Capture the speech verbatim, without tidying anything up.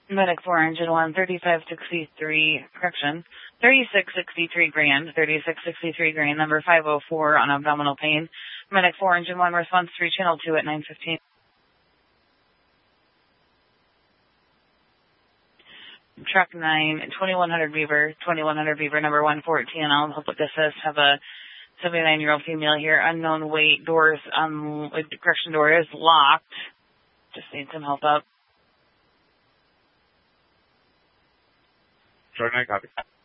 Medic four, engine one, thirty-five sixty-three, correction, thirty-six sixty-three grand, thirty-six sixty-three grand, number five oh four on abdominal pain. Medic four, engine one, response three, channel two at nine fifteen. Truck nine, twenty-one hundred Beaver, twenty-one hundred Beaver, number one fourteen. I'll help with this. Have a seventy-nine-year-old female here, unknown weight, doors, um, correction door is locked. Just need some help up. Short nine, copy.